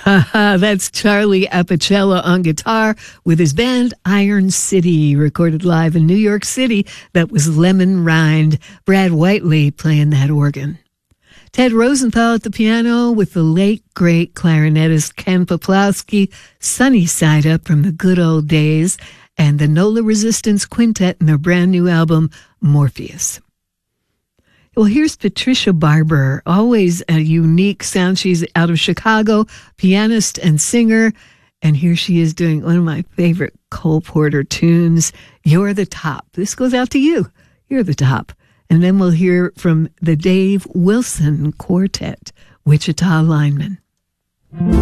That's Charlie Apicella on guitar with his band Iron City, recorded live in New York City. That was Lemon Rind. Brad Whiteley playing that organ. Ted Rosenthal at the piano with the late, great clarinetist Ken Poplawski, Sunny Side Up from the good old days, and the Nola Resistance Quintet in their brand new album, Morpheus. Well, here's Patricia Barber, always a unique sound. She's out of Chicago, pianist and singer, and here she is doing one of my favorite Cole Porter tunes, You're the Top. This goes out to you. You're the top. And then we'll hear from the Dave Wilson Quartet, Wichita Lineman.